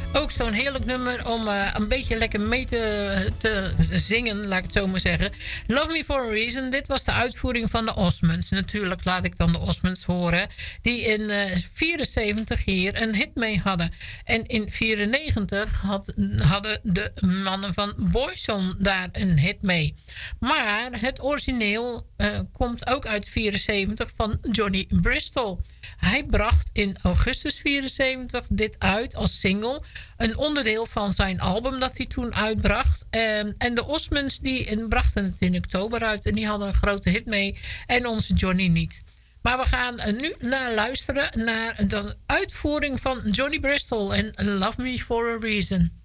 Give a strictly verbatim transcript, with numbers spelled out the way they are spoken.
Ook zo'n heerlijk nummer om uh, een beetje lekker mee te, te zingen, laat ik het zo maar zeggen. Love Me For A Reason. Dit was de uitvoering van de Osmonds. Natuurlijk laat ik dan de Osmonds horen. Die in uh, vierenzeventig hier een hit mee hadden. En in vierennegentig had, hadden de mannen van Boyzone daar een hit mee. Maar het origineel uh, komt ook uit vierenzeventig van Johnny Bristol. Hij bracht in augustus vierenzeventig dit uit als single. Een onderdeel van zijn album dat hij toen uitbracht. Um, en de Osmonds die brachten het in oktober uit. En die hadden een grote hit mee. En onze Johnny niet. Maar we gaan uh, nu naar luisteren naar de uitvoering van Johnny Bristol. En Love Me For A Reason.